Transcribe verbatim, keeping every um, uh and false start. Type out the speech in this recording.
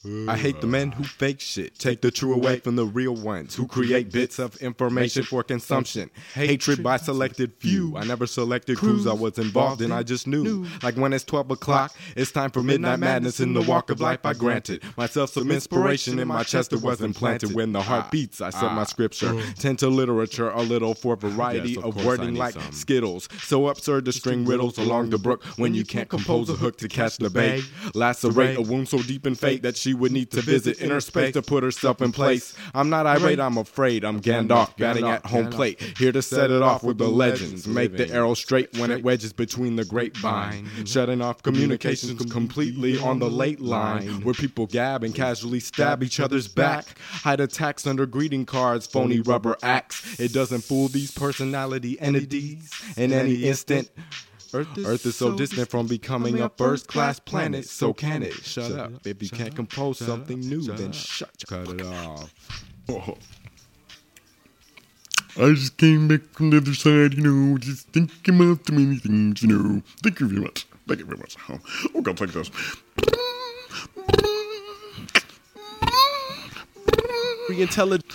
I hate the men who fake shit, take the true away from the real ones, who create bits of information for consumption. Hatred by selected few. I never selected crews I was involved in, I just knew. Like when it's twelve o'clock, it's time for midnight madness in the walk of life. I granted myself some inspiration in my chest that was implanted. When the heart beats, I set my scripture. Tend to literature a little for variety of wording like Skittles. So absurd to string riddles along the brook when you can't compose a hook to catch the bait. Lacerate a wound so deep in fate that she would need to visit inner space to put herself in place. I'm not irate, I'm afraid. I'm Gandalf, batting at home plate, here to set it off with the legends. Make the arrow straight when it wedges between the grapevine, shutting off communications completely on the late line, where people gab and casually stab each other's back. Hide attacks under greeting cards, phony rubber acts. It doesn't fool these personality entities in any instant. Earth is, Earth is so, so distant from becoming a first-class planet, so can it? Shut, shut up. up. If you can't up, compose something up, new, shut then up. shut Cut it off. Oh. I just came back from the other side, you know, just thinking about the many things, you know. Thank you very much. Thank you very much. Oh, oh God, thank you. Intelligent.